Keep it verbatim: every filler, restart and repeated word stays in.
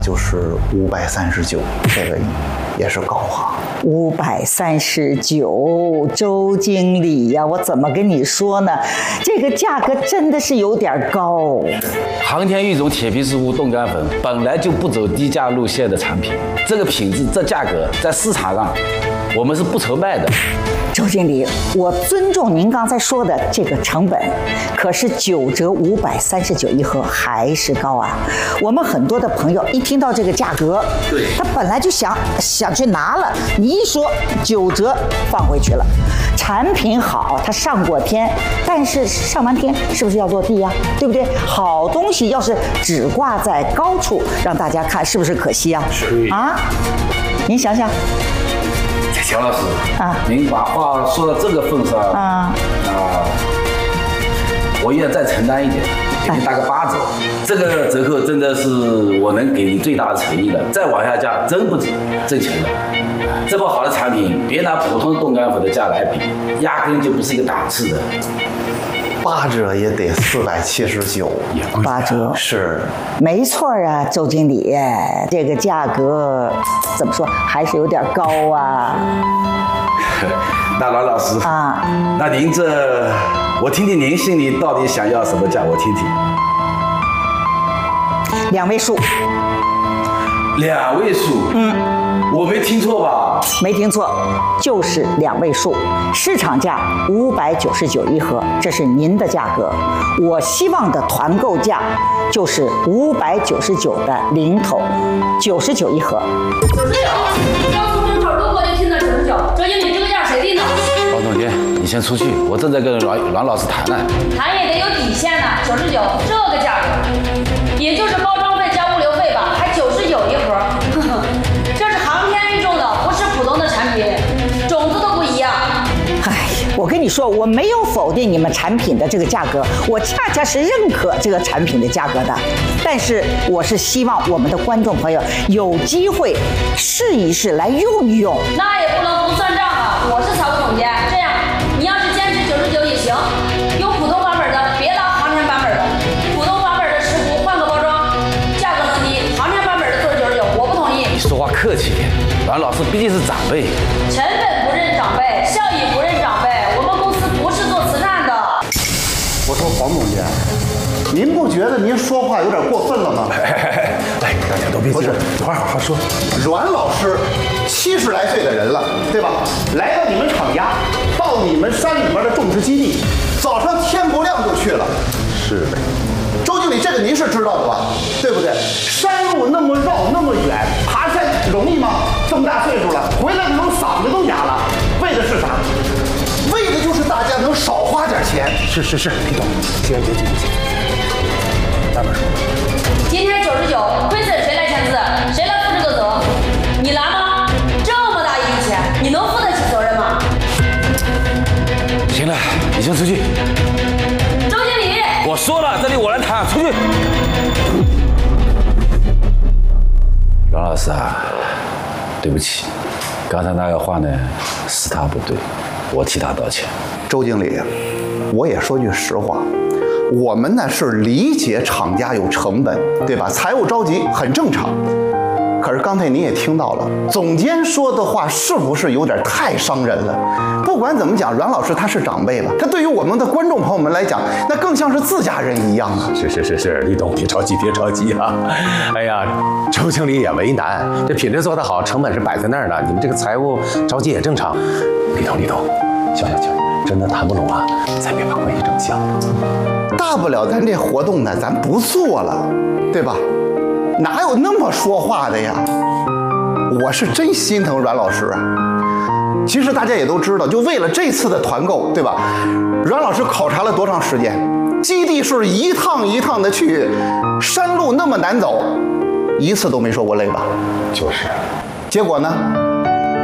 就是五百三十九，这个也是高啊。 五百三十九，周经理呀、啊，我怎么跟你说呢？这个价格真的是有点高。 航天玉种铁皮石斛冻干粉本来就不走低价路线的产品，这个品质、这价格在市场上我们是不愁卖的。 周经理，我尊重您刚才说的这个成本，可是九折五百三十九一盒还是高啊！我们很多的朋友一听到这个价格， 对， 他本来就想想去拿了，你一说九折放回去了。产品好，它上过天，但是上完天是不是要落地呀、啊？对不对？好东西要是只挂在高处让大家看，是不是可惜啊？ 是啊，您想想。 乔老师啊， 您把话说到这个份上啊，啊，我愿再承担一点，给你打个八折。这个折扣真的是我能给你最大的诚意了，再往下加真不挣钱了。这么好的产品，别拿普通冻干粉的价来比，压根就不是一个档次的。 八折也得四百七十九， 八折是， 没错啊，周经理，这个价格怎么说还是有点高啊。 那栾老师啊， 那您这，我听听您心里到底想要什么价，我听听。 两位数。 两位数？嗯，我没听错吧？ 没听错，就是两位数，市场价五百九十九一盒，这是您的价格。我希望的团购价就是五百九十九的零头，九十九一盒。 九十九，刚从门口路过就听到九十九，周经理这个价谁定的？ 王总监，你先出去，我正在跟栾栾老师谈呢。 谈也得有底线呐，九十九这个价格，也就是包装费加物流费吧，还九十九一盒。呵呵，这是航天玉种的，不是普通的产品，种子都不一样。 哎呀，我跟你说，我没有否定你们产品的这个价格，我恰恰是认可这个产品的价格的。但是我是希望我们的观众朋友有机会试一试，来用一用。 那也不能不算账啊！我是财务总监，这样你要是坚持九十九也行，有普通版本的别拿航天版本的，普通版本的石斛换个包装，价格能低，航天版本的做九十九，我不同意。 你说话客气点，栾老师毕竟是长辈。 成本不认长辈，效益不认长辈，我们公司不是做慈善的。 我说黄总监，您不觉得您说话有点过分了吗？ 哎，大家都别急，有话好好说。 阮老师七十来岁的人了，对吧？来到你们厂家，到你们山里面的种植基地，早上天不亮就去了。 是的。 周经理，这个您是知道的吧？对不对？山路那么绕那么远，爬山容易吗？这么大岁数了，回来的时候嗓子都哑了，为的是啥？为的就是大家能少花点钱。 是是是，李总，行行行行，慢慢说。 今天九十九，亏损谁来签字？谁来负这个责？你来吗？这么大一笔钱，你能负得起责任吗？ 行了，你先出去。 周经理， 我说了，这里我来谈，出去。栾老师啊，对不起，刚才那个话呢是他不对，我替他道歉。 周经理，我也说句实话，我们呢是理解厂家有成本，对吧？财务着急很正常。可是刚才您也听到了，总监说的话是不是有点太伤人了？不管怎么讲，阮老师他是长辈了，他对于我们的观众朋友们来讲，那更像是自家人一样啊。 是是是是，李董别着急别着急啊！哎呀，周经理也为难，这品质做得好，成本是摆在那儿的，你们这个财务着急也正常。李董李董，消消气儿，真的谈不拢啊，咱别把关系整僵了。 大不了咱这活动呢，咱不做了，对吧？哪有那么说话的呀？我是真心疼阮老师啊。其实大家也都知道，就为了这次的团购，对吧？阮老师考察了多长时间？基地是一趟一趟的去，山路那么难走，一次都没说过累吧？ 就是。 结果呢？